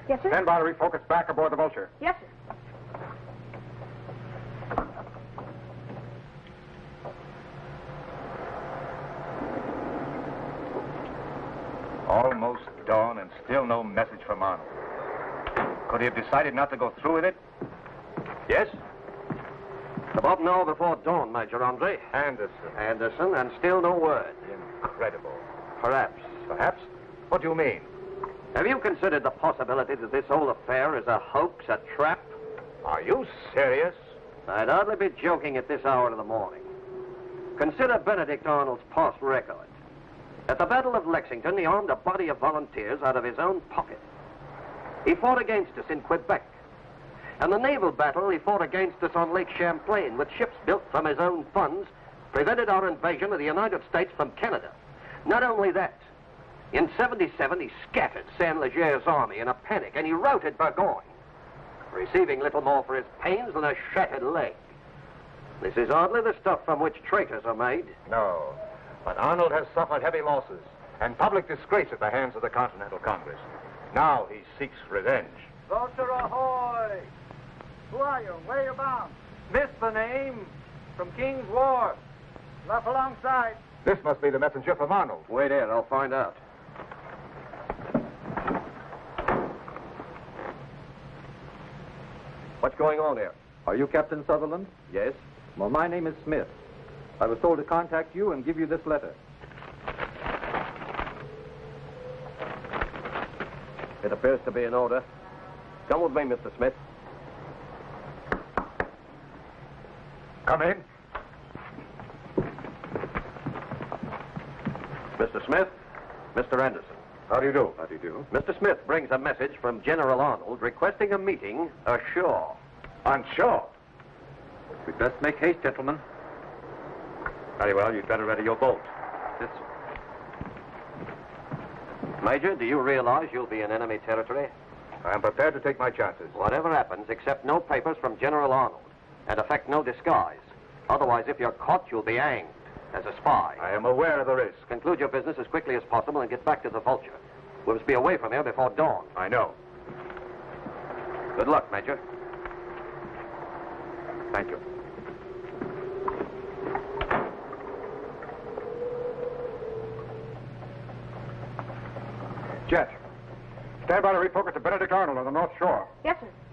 Yes, sir. Stand by to refocus back aboard the Vulture. Yes, sir. Almost dawn and still no message from Arnold. Could he have decided not to go through with it? Yes? About an hour before dawn, Major Andre. Anderson, and still no word. Incredible. Perhaps. Perhaps? What do you mean? Have you considered the possibility that this whole affair is a hoax, a trap? Are you serious? I'd hardly be joking at this hour of the morning. Consider Benedict Arnold's past record. At the Battle of Lexington, he armed a body of volunteers out of his own pocket. He fought against us in Quebec. And the naval battle he fought against us on Lake Champlain with ships built from his own funds prevented our invasion of the United States from Canada. Not only that, in 77 he scattered Saint-Leger's army in a panic and he routed Burgoyne, receiving little more for his pains than a shattered leg. This is hardly the stuff from which traitors are made. No. But Arnold has suffered heavy losses and public disgrace at the hands of the Continental Congress. Now he seeks revenge. Vulture ahoy! Who are you? Where are you bound? Missed the name. From King's Wharf. Left alongside. This must be the messenger from Arnold. Wait here, I'll find out. What's going on here? Are you Captain Sutherland? Yes? Well, my name is Smith. I was told to contact you and give you this letter. It appears to be in order. Come with me, Mr. Smith. Come in. Mr. Smith, Mr. Anderson. How do you do? How do you do? Mr. Smith brings a message from General Arnold requesting a meeting ashore. On shore. We'd best make haste, gentlemen. Very well, you'd better ready your boat. Yes, sir. Major, do you realize you'll be in enemy territory? I am prepared to take my chances. Whatever happens, accept no papers from General Arnold and affect no disguise. Otherwise, if you're caught, you'll be hanged as a spy. I am aware of the risk. Conclude your business as quickly as possible and get back to the Vulture. We must be away from here before dawn. I know. Good luck, Major. Thank you. Jet, stand by to refocus the Benedict Arnold on the North Shore. Yes, sir.